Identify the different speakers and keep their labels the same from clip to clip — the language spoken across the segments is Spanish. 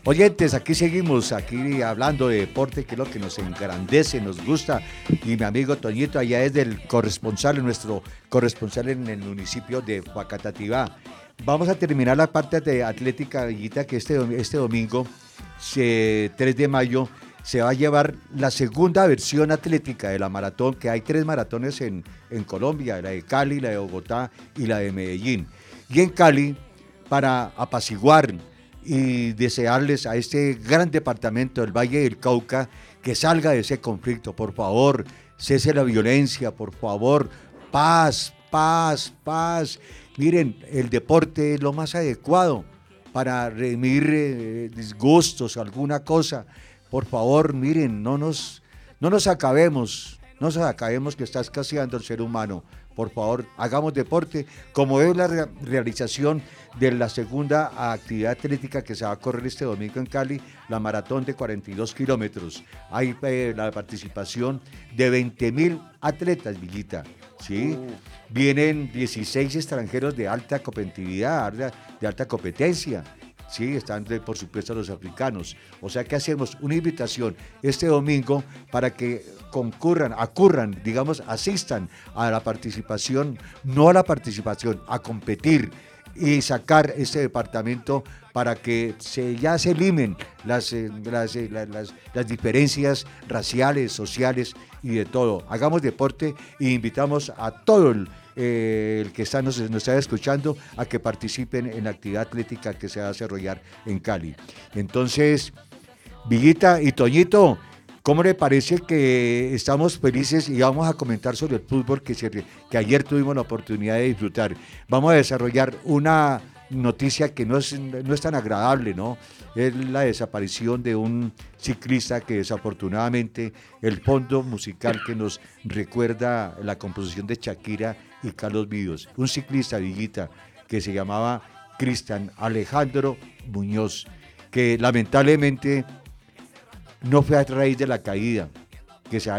Speaker 1: Oyentes, aquí seguimos, aquí hablando de deporte, que es lo que nos engrandece, nos gusta. Y mi amigo Toñito, allá es del corresponsal, nuestro corresponsal en el municipio de Facatativá. Vamos a terminar la parte de atlética, Villita, que este domingo, 3 de mayo, se va a llevar la segunda versión atlética de la maratón, que hay 3 maratones en Colombia, la de Cali, la de Bogotá y la de Medellín. Y en Cali, para apaciguar y desearles a este gran departamento del Valle del Cauca que salga de ese conflicto, por favor, cese la violencia, por favor, paz, paz, paz. Miren, el deporte es lo más adecuado para redimir disgustos, alguna cosa. Por favor, miren, no nos acabemos, no nos acabemos que está escaseando el ser humano. Por favor, hagamos deporte, como es la realización de la segunda actividad atlética que se va a correr este domingo en Cali, la maratón de 42 kilómetros. Hay la participación de 20.000 atletas, Villita, ¿sí? Vienen 16 extranjeros de alta competitividad, de alta competencia. Sí, están por supuesto los africanos. O sea que hacemos una invitación este domingo para que acurran, digamos, asistan a la participación, no a la participación, a competir y sacar este departamento para que ya se limen las diferencias raciales, sociales y de todo. Hagamos deporte e invitamos a todo el que nos está escuchando a que participen en la actividad atlética que se va a desarrollar en Cali. Entonces, Villita y Toñito, ¿cómo le parece que estamos felices y vamos a comentar sobre el fútbol que ayer tuvimos la oportunidad de disfrutar? Vamos a desarrollar una noticia que no es tan agradable, ¿no? Es la desaparición de un ciclista que desafortunadamente el fondo musical que nos recuerda la composición de Shakira y Carlos Vives, un ciclista, Villita, que se llamaba Cristian Alejandro Muñoz, que lamentablemente no fue a raíz de la caída, que se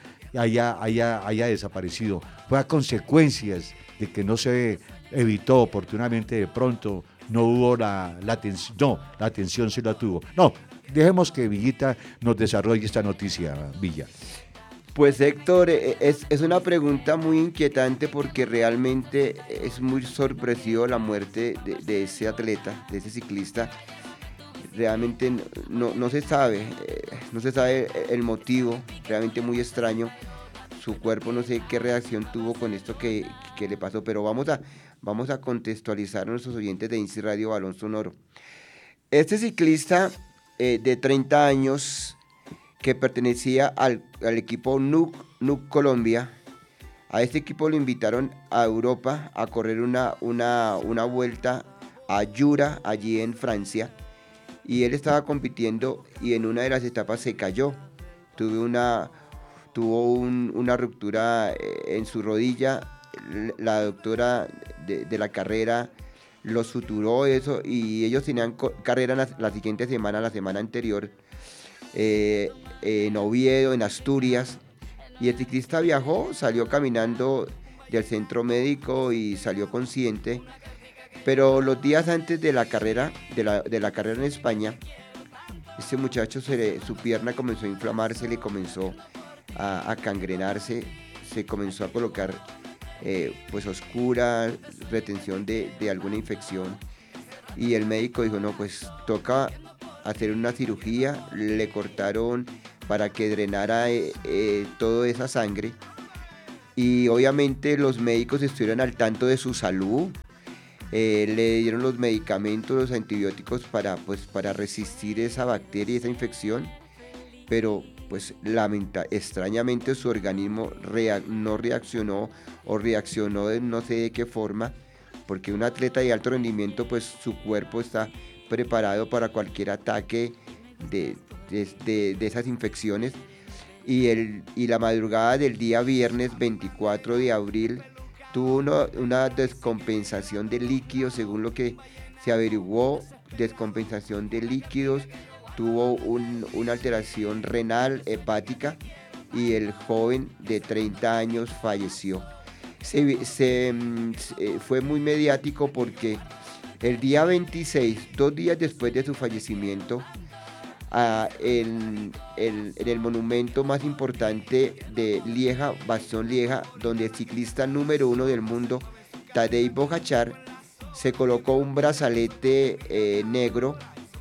Speaker 1: haya desaparecido, fue a consecuencias de que no se evitó oportunamente de pronto, no hubo la atención, no, la atención sí la tuvo. No, dejemos que Villita nos desarrolle esta noticia, Villa.
Speaker 2: Pues Héctor, es una pregunta muy inquietante porque realmente es muy sorpresivo la muerte de ese atleta, de ese ciclista. Realmente no se sabe, no se sabe el motivo, realmente muy extraño. Su cuerpo no sé qué reacción tuvo con esto que le pasó, pero vamos a contextualizar a nuestros oyentes de INSI Radio Balón Sonoro. Este ciclista de 30 años que pertenecía al equipo NUC Colombia, a este equipo lo invitaron a Europa a correr una vuelta a Jura, allí en Francia, y él estaba compitiendo y en una de las etapas se cayó, tuvo una ruptura en su rodilla. La doctora de la carrera lo suturó eso y ellos tenían carrera la siguiente semana, la semana anterior, en Oviedo, en Asturias, y el ciclista viajó, salió caminando del centro médico y salió consciente, pero los días antes de la carrera, de la carrera en España, este muchacho su pierna comenzó a inflamarse, le comenzó a cangrenarse, se comenzó a colocar pues oscura, retención de alguna infección, y el médico dijo, no, pues toca hacer una cirugía. Le cortaron para que drenara toda esa sangre, y obviamente los médicos estuvieron al tanto de su salud. Le dieron los medicamentos, los antibióticos para resistir esa bacteria, esa infección, pero pues extrañamente su organismo no reaccionó, o reaccionó de no sé de qué forma, porque un atleta de alto rendimiento, pues su cuerpo está preparado para cualquier ataque de esas infecciones, y la madrugada del día viernes 24 de abril tuvo una descompensación de líquidos, según lo que se averiguó, descompensación de líquidos, tuvo una alteración renal, hepática, y el joven de 30 años falleció. Fue muy mediático porque El día 26, 2 días después de su fallecimiento, en el monumento más importante de Lieja, Bastogne Lieja, donde el ciclista número 1 del mundo, Tadej Pogačar, se colocó un brazalete negro,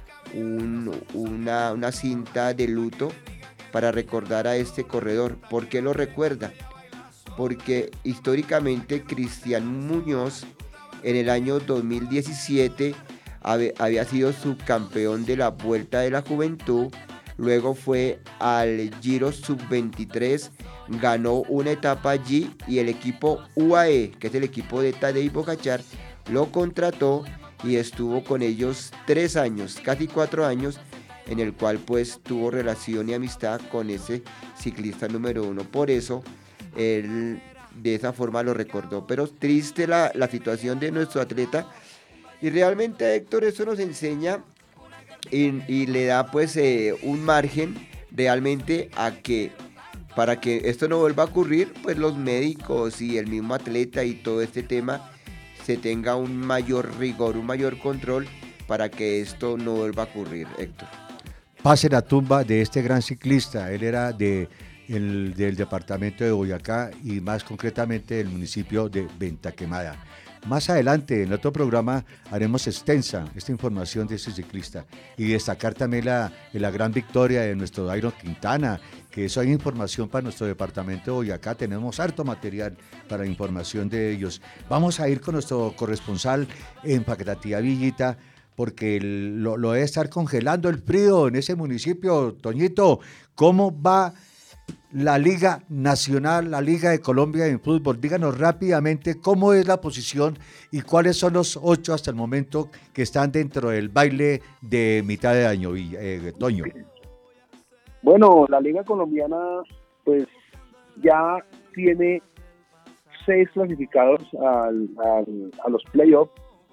Speaker 2: una cinta de luto para recordar a este corredor. ¿Por qué lo recuerda? Porque históricamente Cristian Muñoz en el año 2017 había sido subcampeón de la Vuelta de la Juventud, luego fue al Giro Sub-23, ganó una etapa allí y el equipo UAE, que es el equipo de Tadej Pogačar, lo contrató y estuvo con ellos 3 años, casi 4 años, en el cual pues tuvo relación y amistad con ese ciclista número 1. Por eso él de esa forma lo recordó. Pero triste la situación de nuestro atleta. Y realmente, Héctor, eso nos enseña y le da pues un margen realmente a que para que esto no vuelva a ocurrir, pues los médicos y el mismo atleta y todo este tema se tenga un mayor rigor, un mayor control para que esto no vuelva a ocurrir, Héctor.
Speaker 1: Pase la tumba de este gran ciclista. Él era del departamento de Boyacá y más concretamente del municipio de Venta Quemada. Más adelante, en otro programa, haremos extensa esta información de ese ciclista y destacar también la gran victoria de nuestro Dairo Quintana, que eso hay información para nuestro departamento de Boyacá. Tenemos harto material para información de ellos. Vamos a ir con nuestro corresponsal en Facatativá, Villita, porque lo debe estar congelando el frío en ese municipio. Toñito, ¿cómo va la Liga Nacional, la Liga de Colombia en fútbol? Díganos rápidamente cómo es la posición y cuáles son los 8 hasta el momento que están dentro del baile de mitad de año, Toño.
Speaker 3: Bueno, la Liga Colombiana pues ya tiene 6 clasificados a los playoffs.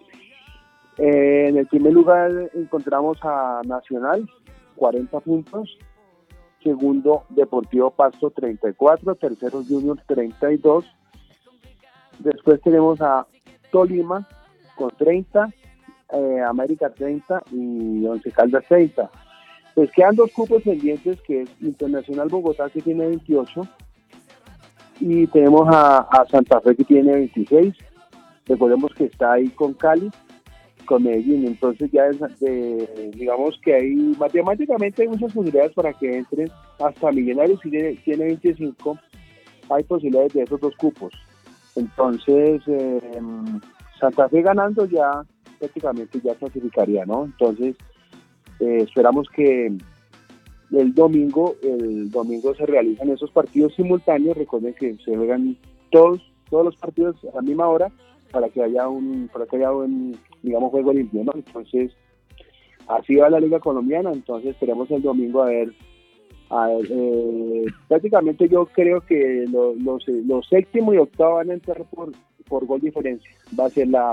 Speaker 3: En el primer lugar encontramos a Nacional, 40 puntos. Segundo, Deportivo Pasto, 34. Tercero, Junior, 32. Después tenemos a Tolima con 30, América 30 y Once Caldas 30. Pues quedan 2 cupos pendientes, que es Internacional Bogotá, que tiene 28, y tenemos a Santa Fe, que tiene 26. Recordemos que está ahí con Cali, con Medellín. Entonces ya digamos que hay matemáticamente hay muchas posibilidades para que entren. Hasta Millonarios, si tiene 25, hay posibilidades de esos 2 cupos. Entonces Santa Fe ganando ya prácticamente ya clasificaría, ¿no? Entonces esperamos que el domingo se realizan esos partidos simultáneos. Recuerden que se juegan todos los partidos a la misma hora para que haya un digamos juego limpio, ¿no? Entonces así va la Liga Colombiana. Entonces esperemos el domingo a ver, prácticamente yo creo que los séptimo y octavo van a entrar por gol diferencia. Va a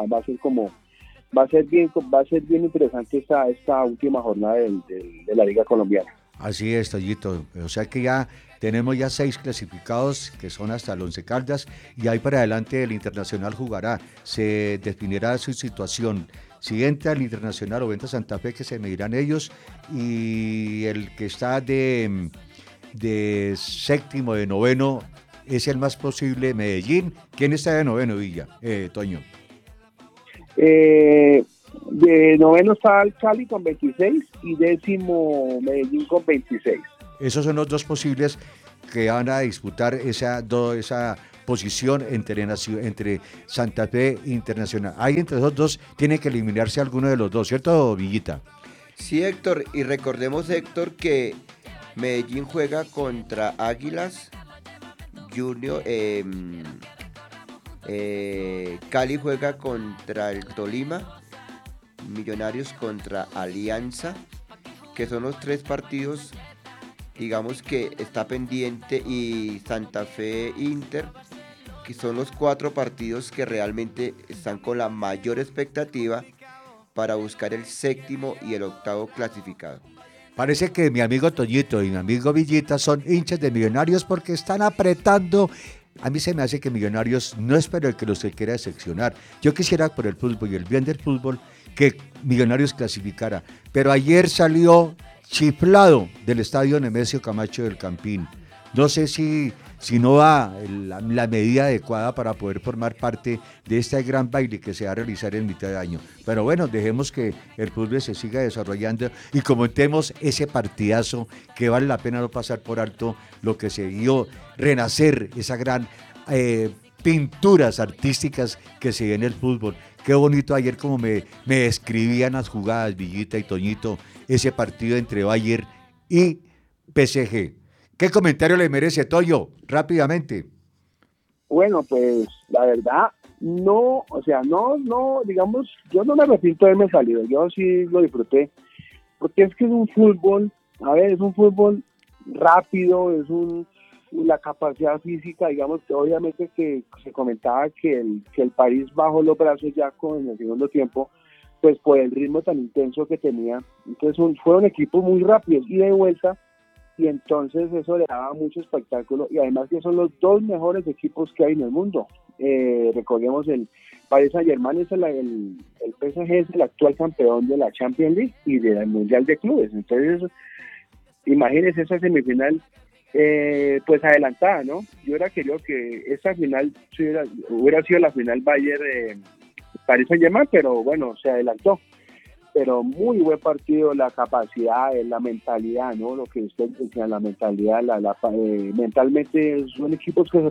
Speaker 3: ser bien interesante esta última jornada de la Liga Colombiana.
Speaker 1: Así es, Toyito. O sea que ya tenemos 6 clasificados, que son hasta el Once Caldas, y ahí para adelante el Internacional jugará. Se definirá su situación. Si entra el Internacional o entra Santa Fe, que se medirán ellos, y el que está de séptimo, de noveno, es el más posible Medellín. ¿Quién está de noveno, Villa? Toño.
Speaker 3: De noveno está el Cali con 26 y décimo Medellín con 26.
Speaker 1: Esos son los 2 posibles que van a disputar esa posición entre Santa Fe e Internacional. Ahí entre esos 2 tiene que eliminarse alguno de los 2, ¿cierto, Villita?
Speaker 2: Sí, Héctor, y recordemos, Héctor, que Medellín juega contra Águilas, Junior, Cali juega contra el Tolima, Millonarios contra Alianza, que son los 3 partidos, digamos, que está pendiente, y Santa Fe Inter, que son los 4 partidos que realmente están con la mayor expectativa para buscar el séptimo y el octavo clasificado.
Speaker 1: Parece que mi amigo Toñito y mi amigo Villita son hinchas de Millonarios porque están apretando. A mí se me hace que Millonarios no es para el que los quiera decepcionar. Yo quisiera, por el fútbol y el bien del fútbol, que Millonarios clasificara. Pero ayer salió chiflado del estadio Nemesio Camacho del Campín. No sé si no va la medida adecuada para poder formar parte de este gran baile que se va a realizar en mitad de año. Pero bueno, dejemos que el fútbol se siga desarrollando y comentemos ese partidazo que vale la pena no pasar por alto, lo que se vio renacer, esa gran pinturas artísticas que se ve en el fútbol. Qué bonito ayer como me describían las jugadas, Villita y Toñito, ese partido entre Bayern y PSG. ¿Qué comentario le merece, Toyo? Rápidamente.
Speaker 3: Bueno, pues la verdad, no, o sea, no, digamos, yo no me arrepiento de haberme salido, yo sí lo disfruté, porque es que es un fútbol, a ver, es un fútbol rápido, la capacidad física, digamos que obviamente que se comentaba que el París bajó los brazos ya en el segundo tiempo, pues por el ritmo tan intenso que tenía, entonces fueron equipos muy rápidos, ida y vuelta, y entonces eso le daba mucho espectáculo, y además que son los dos mejores equipos que hay en el mundo. Recordemos, el Paris Saint-Germain es el PSG es el actual campeón de la Champions League y del Mundial de Clubes, entonces imagínense esa semifinal pues adelantada, ¿no? Yo hubiera querido que esa final hubiera sido la final Bayern Paris Saint-Germain, pero bueno, se adelantó. Pero muy buen partido, la capacidad, la mentalidad, ¿no? Lo que usted decía, la mentalidad, mentalmente son equipos que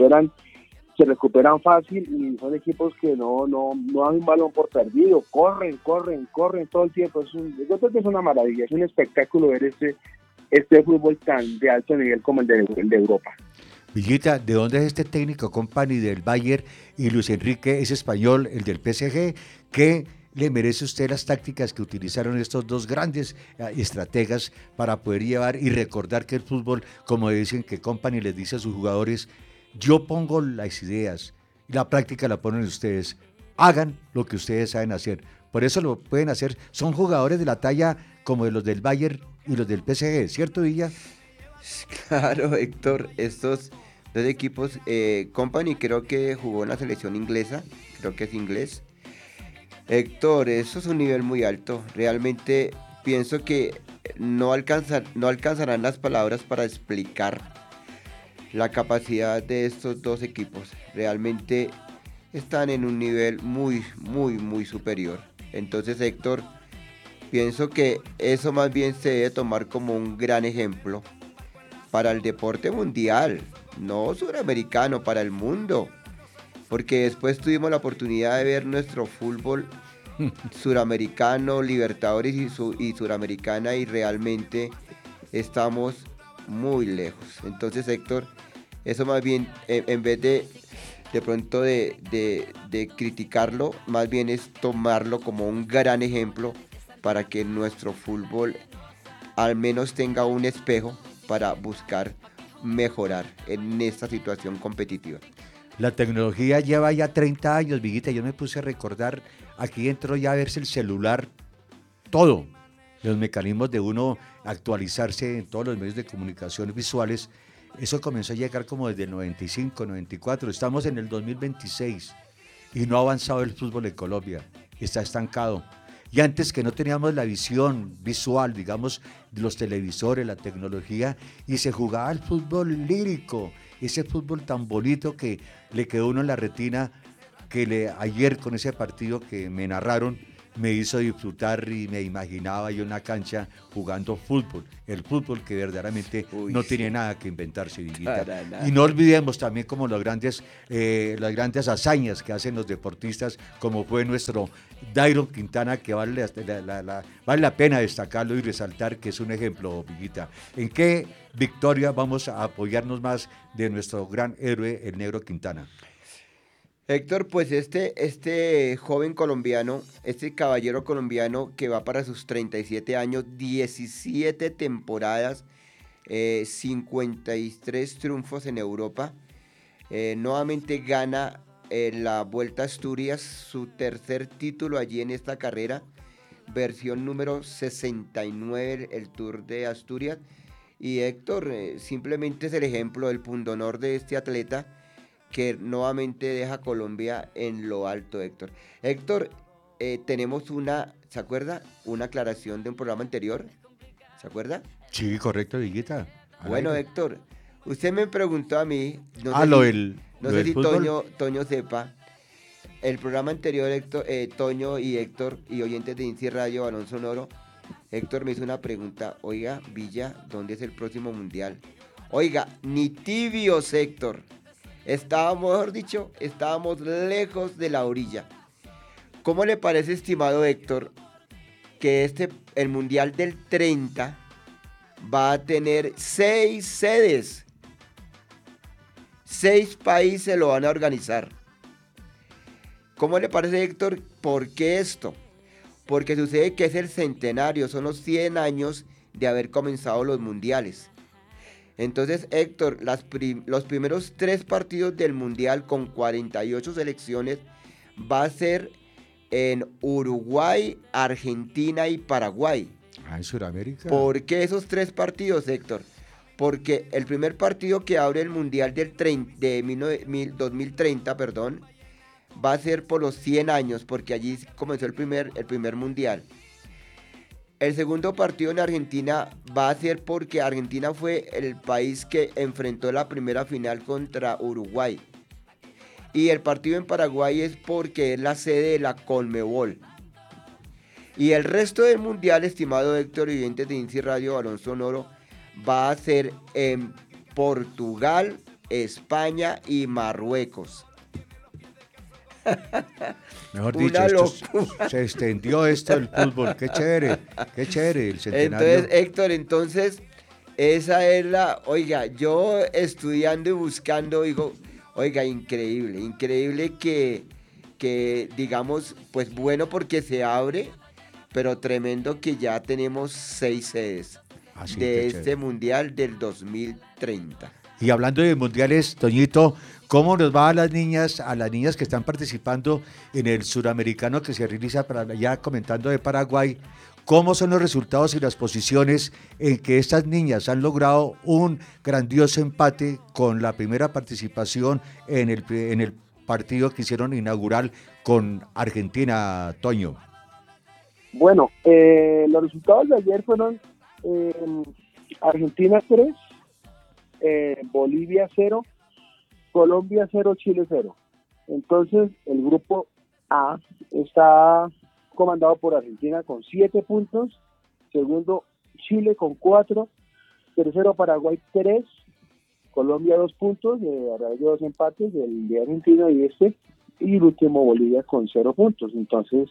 Speaker 3: se recuperan fácil y son equipos que no dan un balón por perdido, corren todo el tiempo. Yo creo que es una maravilla, es un espectáculo ver este fútbol tan de alto nivel como el de Europa.
Speaker 1: Villita, ¿de dónde es este técnico company del Bayern y Luis Enrique es español, el del PSG? ¿Qué le merece a usted las tácticas que utilizaron estos dos grandes estrategas para poder llevar y recordar que el fútbol, como dicen que company les dice a sus jugadores, yo pongo las ideas y la práctica la ponen ustedes, hagan lo que ustedes saben hacer? Por eso lo pueden hacer, son jugadores de la talla como de los del Bayern y los del PSG, ¿cierto, Villa?
Speaker 2: Claro, Héctor, estos dos equipos, Company creo que jugó en la selección inglesa, creo que es inglés. Héctor, eso es un nivel muy alto, realmente pienso que no alcanzarán las palabras para explicar la capacidad de estos dos equipos, realmente están en un nivel muy superior. Entonces, Héctor, pienso que eso más bien se debe tomar como un gran ejemplo para el deporte mundial, no suramericano, para el mundo. Porque después tuvimos la oportunidad de ver nuestro fútbol suramericano, Libertadores y Suramericana, y realmente estamos muy lejos. Entonces, Héctor, eso más bien, en vez de pronto de criticarlo, más bien es tomarlo como un gran ejemplo para que nuestro fútbol al menos tenga un espejo para buscar mejorar en esta situación competitiva.
Speaker 1: La tecnología lleva ya 30 años, Viguita. Yo me puse a recordar, aquí entró ya a verse el celular, todo, los mecanismos de uno actualizarse en todos los medios de comunicación visuales. Eso comenzó a llegar como desde el 95, 94. Estamos en el 2026 y no ha avanzado el fútbol en Colombia, está estancado. Y antes, que no teníamos la visión visual, digamos, de los televisores, la tecnología, y se jugaba el fútbol lírico, ese fútbol tan bonito que le quedó uno en la retina, que ayer con ese partido que me narraron, me hizo disfrutar y me imaginaba yo en una cancha jugando fútbol, el fútbol que verdaderamente no tiene nada que inventarse, Villita. Y no olvidemos también como las grandes hazañas que hacen los deportistas, como fue nuestro Dairon Quintana, que vale la pena destacarlo y resaltar que es un ejemplo, Villita. ¿En qué victoria vamos a apoyarnos más de nuestro gran héroe, el Negro Quintana?
Speaker 2: Héctor, pues este joven colombiano, este caballero colombiano que va para sus 37 años, 17 temporadas, 53 triunfos en Europa, nuevamente gana la Vuelta a Asturias, su tercer título allí en esta carrera, versión número 69, el Tour de Asturias. Y Héctor, simplemente es el ejemplo, el pundonor de este atleta, que nuevamente deja a Colombia en lo alto, Héctor. Héctor, tenemos ¿se acuerda? Una aclaración de un programa anterior, ¿se acuerda?
Speaker 1: Sí, correcto, Viguita. Al
Speaker 2: Bueno,
Speaker 1: aire.
Speaker 2: Héctor, usted me preguntó a mí, no
Speaker 1: Lo
Speaker 2: sé
Speaker 1: del
Speaker 2: si
Speaker 1: fútbol.
Speaker 2: Toño sepa, el programa anterior, Héctor, Toño y Héctor y oyentes de INSI Radio, Balón Sonoro, Héctor me hizo una pregunta, oiga, Villa, ¿dónde es el próximo mundial? Oiga, ni tibios, Héctor. Mejor dicho, estábamos lejos de la orilla. ¿Cómo le parece, estimado Héctor, que el mundial del 30 va a tener 6 sedes? 6 países lo van a organizar. ¿Cómo le parece, Héctor? ¿Por qué esto? Porque sucede que es el centenario, son los 100 años de haber comenzado los mundiales. Entonces, Héctor, los primeros 3 partidos del mundial con 48 selecciones va a ser en Uruguay, Argentina y Paraguay.
Speaker 1: Ah, en Sudamérica.
Speaker 2: ¿Por qué esos 3 partidos, Héctor? Porque el primer partido que abre el mundial de 2030, perdón, va a ser por los 100 años, porque allí comenzó el primer mundial. El segundo partido en Argentina va a ser porque Argentina fue el país que enfrentó la primera final contra Uruguay. Y el partido en Paraguay es porque es la sede de la Conmebol. Y el resto del mundial, estimado Héctor y oyentes de INSI Radio Balón Sonoro, va a ser en Portugal, España y Marruecos.
Speaker 1: Mejor
Speaker 2: Una
Speaker 1: dicho,
Speaker 2: locura.
Speaker 1: se extendió esto del fútbol. Qué chévere, el centenario.
Speaker 2: Entonces, Héctor, esa es oiga, yo estudiando y buscando, digo, oiga, increíble que digamos, pues bueno porque se abre, pero tremendo que ya tenemos 6 sedes
Speaker 1: Así
Speaker 2: de
Speaker 1: que
Speaker 2: este
Speaker 1: chévere.
Speaker 2: mundial del 2030.
Speaker 1: Y hablando de mundiales, Toñito, ¿cómo nos va a las niñas que están participando en el suramericano que se realiza ya comentando de Paraguay? ¿Cómo son los resultados y las posiciones en que estas niñas han logrado un grandioso empate con la primera participación en el partido que hicieron inaugural con Argentina, Toño?
Speaker 3: Bueno, los resultados de ayer fueron Argentina 3, Bolivia 0, Colombia 0, Chile 0. Entonces, el grupo A está comandado por Argentina con 7 puntos, segundo Chile con 4, tercero Paraguay 3, Colombia 2 puntos, a raíz de 2 empates, el de Argentina y el último Bolivia con 0 puntos. Entonces,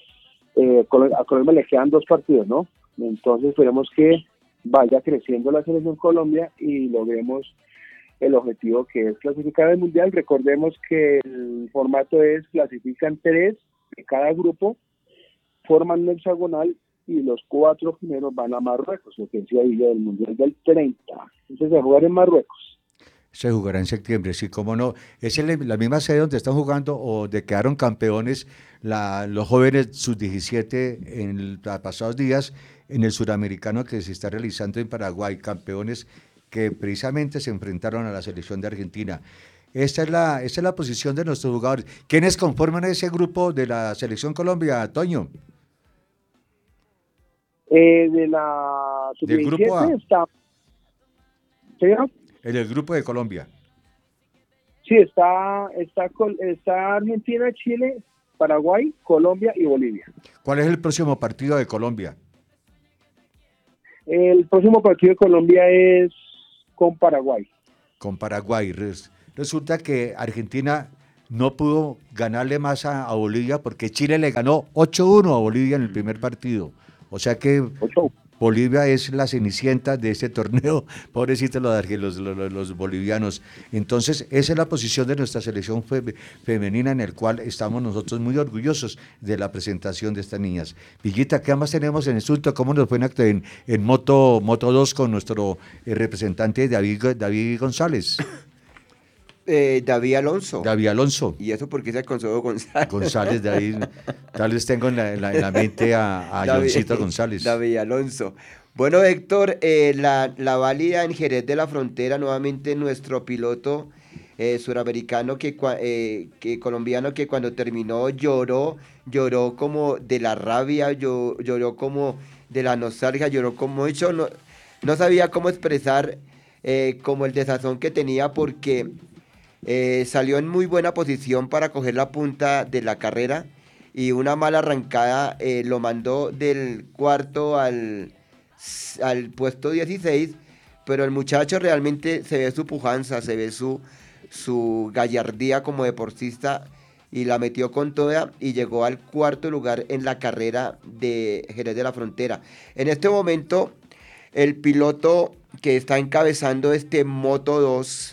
Speaker 3: a Colombia le quedan 2 partidos, ¿no? Entonces, esperemos que vaya creciendo la selección Colombia y logremos el objetivo que es clasificar al Mundial. Recordemos que el formato es clasifican 3 de cada grupo, forman un hexagonal y los 4 primeros van a Marruecos, lo que decía Villa del Mundial del 30. Entonces, a jugar en Marruecos.
Speaker 1: Se jugará en septiembre, sí, cómo no. Es la misma sede donde están jugando o donde quedaron campeones los jóvenes sub-17 en los pasados días en el suramericano que se está realizando en Paraguay, campeones que precisamente se enfrentaron a la selección de Argentina. Esta es la posición de nuestros jugadores. ¿Quiénes conforman ese grupo de la selección Colombia, Toño?
Speaker 3: De la
Speaker 1: Del grupo A.
Speaker 3: sub-17 está... ¿Sí, no?
Speaker 1: En el grupo de Colombia.
Speaker 3: Sí, está Argentina, Chile, Paraguay, Colombia y Bolivia.
Speaker 1: ¿Cuál es el próximo partido de Colombia?
Speaker 3: El próximo partido de Colombia es con Paraguay.
Speaker 1: Con Paraguay. Resulta que Argentina no pudo ganarle más a Bolivia porque Chile le ganó 8-1 a Bolivia en el primer partido. O sea que
Speaker 3: 8.
Speaker 1: Bolivia es la cenicienta de este torneo, pobrecitos los bolivianos. Entonces, esa es la posición de nuestra selección femenina en el cual estamos nosotros muy orgullosos de la presentación de estas niñas. Villita, ¿qué más tenemos en asunto? ¿Cómo nos fue en Moto 2 con nuestro representante David González?
Speaker 2: David Alonso.
Speaker 1: David Alonso.
Speaker 2: ¿Y eso por qué se Consuelo González?
Speaker 1: González, David. Tal vez tengo en la mente a Johncito González.
Speaker 2: David Alonso. Bueno, Héctor, la válida en Jerez de la Frontera, nuevamente nuestro piloto suramericano, colombiano, que cuando terminó lloró, lloró como de la rabia, lloró como de la nostalgia, lloró como hecho, no sabía cómo expresar como el desazón que tenía porque salió en muy buena posición para coger la punta de la carrera y una mala arrancada lo mandó del cuarto al puesto 16, pero el muchacho realmente se ve su pujanza, se ve su gallardía como deportista y la metió con toda y llegó al cuarto lugar en la carrera de Jerez de la Frontera. En este momento, el piloto que está encabezando este Moto 2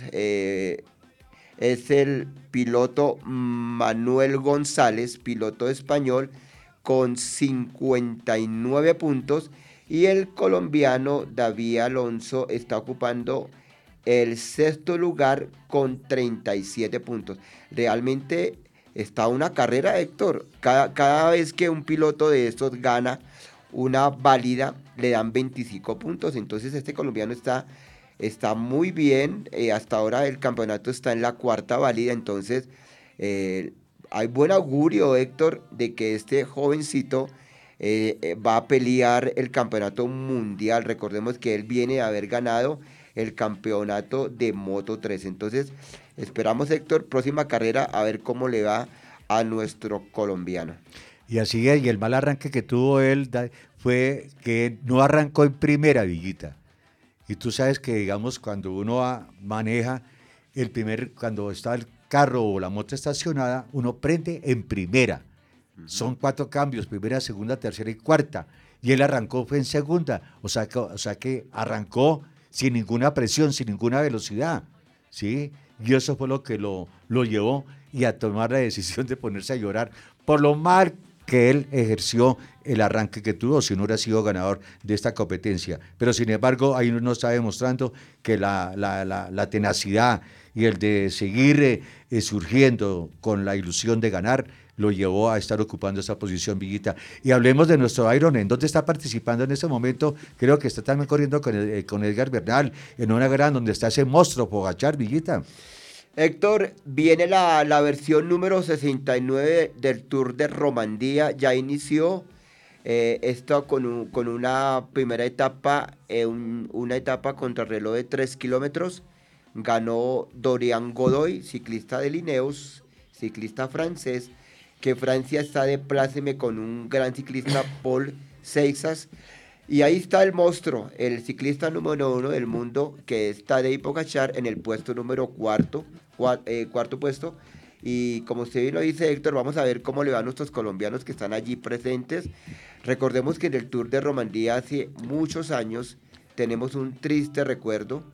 Speaker 2: es el piloto Manuel González, piloto español, con 59 puntos, y el colombiano David Alonso está ocupando el sexto lugar con 37 puntos. Realmente está una carrera, Héctor. Cada vez que un piloto de estos gana una válida, le dan 25 puntos. Entonces este colombiano está muy bien. Hasta ahora el campeonato está en la cuarta válida. Entonces hay buen augurio, Héctor, de que este jovencito va a pelear el campeonato mundial. Recordemos que él viene a haber ganado el campeonato de Moto 3. Entonces esperamos, Héctor, próxima carrera, a ver cómo le va a nuestro colombiano.
Speaker 1: Y así es, y el mal arranque que tuvo él fue que no arrancó en primera, Villita. Y tú sabes que, digamos, cuando uno maneja, cuando está el carro o la moto estacionada, uno prende en primera. Son 4 cambios, primera, segunda, tercera y cuarta. Y él arrancó fue en segunda. O sea que arrancó sin ninguna presión, sin ninguna velocidad, ¿sí? Y eso fue lo que lo llevó y a tomar la decisión de ponerse a llorar por lo mal que él ejerció el arranque que tuvo, si no hubiera sido ganador de esta competencia. Pero sin embargo, ahí nos está demostrando que la tenacidad y el de seguir surgiendo con la ilusión de ganar, lo llevó a estar ocupando esa posición, Villita. Y hablemos de nuestro Iron, ¿en dónde está participando en este momento? Creo que está también corriendo con Edgar Bernal, en una gran donde está ese monstruo Pogačar, Villita.
Speaker 2: Héctor, viene la versión número 69 del Tour de Romandía, ya inició esto con una primera etapa, una etapa contrarreloj de 3 kilómetros. Ganó Dorian Godoy, ciclista de Ineos, ciclista francés, que Francia está de pláceme con un gran ciclista, Paul Seixas. Y ahí está el monstruo, el ciclista número 1 del mundo, que es Tadej Pogačar, en el puesto número cuarto puesto. Y como usted lo dice, Héctor, vamos a ver cómo le van a nuestros colombianos que están allí presentes. Recordemos que en el Tour de Romandía hace muchos años tenemos un triste recuerdo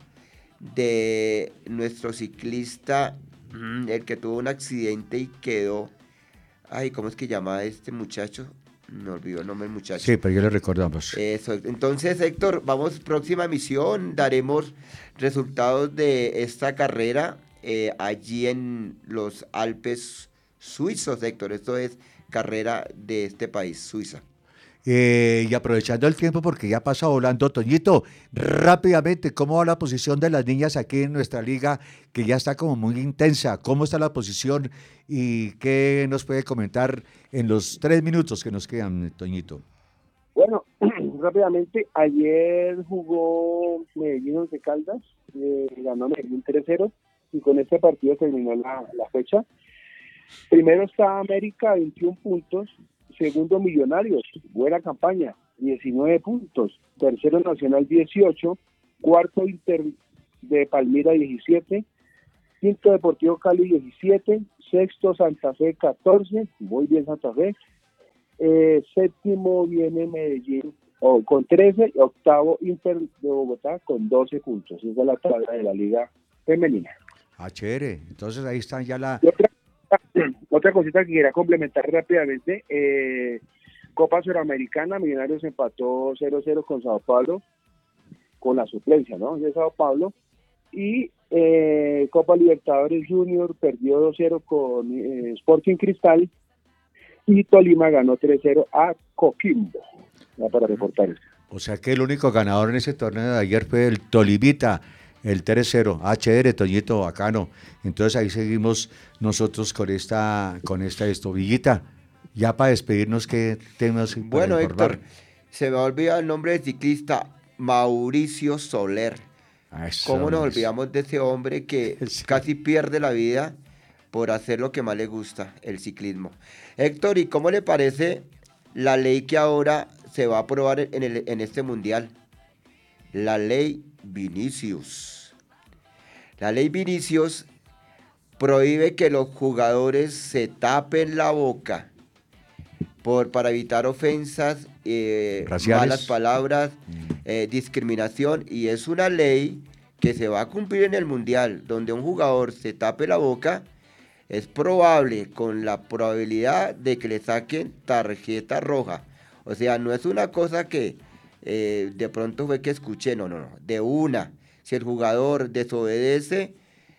Speaker 2: de nuestro ciclista, el que tuvo un accidente y quedó... Ay, ¿cómo es que llama este muchacho? Me olvidó el nombre del muchacho.
Speaker 1: Sí, pero ya lo recordamos.
Speaker 2: Eso. Entonces, Héctor, vamos, próxima misión, daremos resultados de esta carrera allí en los Alpes suizos, Héctor. Esto es carrera de este país, Suiza.
Speaker 1: Y aprovechando el tiempo, porque ya pasa volando, Toñito, rápidamente, ¿cómo va la posición de las niñas aquí en nuestra liga, que ya está como muy intensa? ¿Cómo está la posición y qué nos puede comentar en los 3 minutos que nos quedan, Toñito?
Speaker 3: Bueno, rápidamente, ayer jugó Medellín Once Caldas, ganó Medellín 3-0 y con este partido terminó la fecha. Primero está América, 21 puntos. Segundo, Millonarios, buena campaña, 19 puntos. Tercero, Nacional, 18. Cuarto, Inter de Palmira, 17. Quinto, Deportivo Cali, 17. Sexto, Santa Fe, 14. Muy bien, Santa Fe. Séptimo viene Medellín con 13. Octavo, Inter de Bogotá con 12 puntos. Esa es la tabla de la Liga Femenina.
Speaker 1: Chévere. Entonces ahí están ya
Speaker 3: Otra cosita que quería complementar rápidamente, Copa Suramericana, Millonarios empató 0-0 con Sao Paulo, con la suplencia, ¿no?, de Sao Paulo, y Copa Libertadores Junior perdió 2-0 con Sporting Cristal, y Tolima ganó 3-0 a Coquimbo, para reportar eso.
Speaker 1: O sea que el único ganador en ese torneo de ayer fue el Tolimita, el 3-0, chévere, Toñito, bacano. Entonces ahí seguimos nosotros con esta Villita. Ya para despedirnos, ¿qué temas para
Speaker 2: Bueno,
Speaker 1: informar?
Speaker 2: Héctor, se me ha olvidado el nombre del ciclista Mauricio Soler.
Speaker 1: Eso
Speaker 2: ¿Cómo nos
Speaker 1: es.
Speaker 2: olvidamos de ese hombre que
Speaker 1: Sí.
Speaker 2: casi pierde la vida por hacer lo que más le gusta, el ciclismo? Héctor, ¿y cómo le parece la ley que ahora se va a aprobar en este mundial? La ley Vinicius. La ley Vinicius prohíbe que los jugadores se tapen la boca para evitar ofensas,
Speaker 1: Raciales.
Speaker 2: malas palabras, discriminación, y es una ley que se va a cumplir en el Mundial, donde un jugador se tape la boca, es probable, con la probabilidad de que le saquen tarjeta roja. O sea, no es una cosa que de pronto fue que escuché, no, de una. Si el jugador desobedece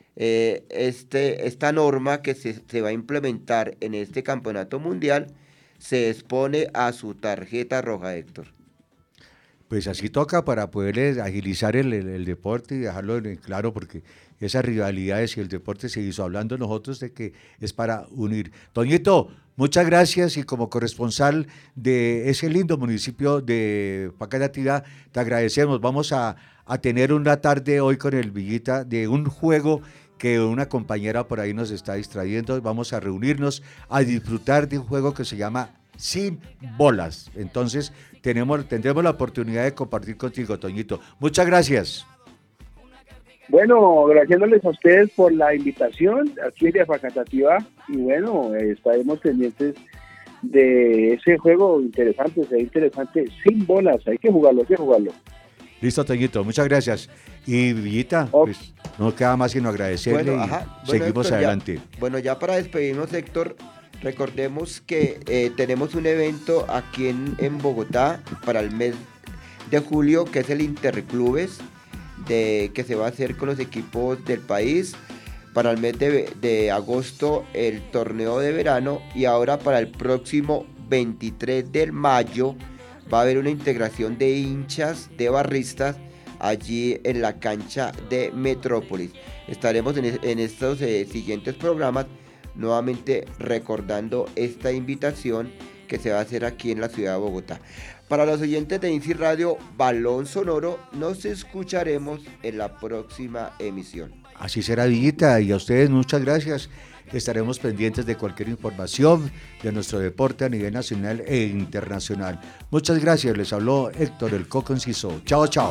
Speaker 2: esta norma que se va a implementar en este campeonato mundial, se expone a su tarjeta roja, Héctor.
Speaker 1: Pues así toca para poder agilizar el deporte y dejarlo en claro, porque esas rivalidades y el deporte se hizo hablando nosotros de que es para unir. Toñito, muchas gracias, y como corresponsal de ese lindo municipio de Facatativá, te agradecemos. Vamos a tener una tarde hoy con el Villita de un juego que una compañera por ahí nos está distrayendo. Vamos a reunirnos a disfrutar de un juego que se llama Sin Bolas. Entonces tendremos la oportunidad de compartir contigo, Toñito. Muchas gracias.
Speaker 3: Bueno, agradeciéndoles a ustedes por la invitación aquí de Facatativá, y bueno, estaremos pendientes de ese juego interesante, Sin Bolas. Hay que jugarlo.
Speaker 1: Listo, Toñito, muchas gracias. Y Villita, pues no queda más sino agradecerle y seguimos
Speaker 2: Héctor,
Speaker 1: adelante.
Speaker 2: Ya para despedirnos, Héctor, recordemos que tenemos un evento aquí en Bogotá para el mes de julio, que es el Interclubes, que se va a hacer con los equipos del país. Para el mes de agosto, el torneo de verano, y ahora para el próximo 23 de mayo va a haber una integración de hinchas, de barristas, allí en la cancha de Metrópolis. Estaremos en estos siguientes programas nuevamente recordando esta invitación que se va a hacer aquí en la ciudad de Bogotá. Para los oyentes de INSI Radio Balón Sonoro, nos escucharemos en la próxima emisión.
Speaker 1: Así será, Villita, y a ustedes muchas gracias. Estaremos pendientes de cualquier información de nuestro deporte a nivel nacional e internacional. Muchas gracias, les habló Héctor El Coco Enciso. Chao, chao.